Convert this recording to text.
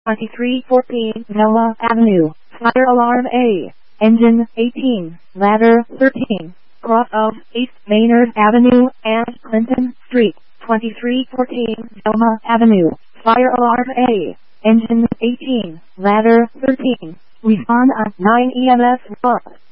2314 Noah Avenue, fire alarm A, engine 18, ladder 13, cross of East Maynard Avenue and Clinton Street, 2314 Noah Avenue, fire alarm A, engine 18, ladder 13, respond at 9 EMS 1.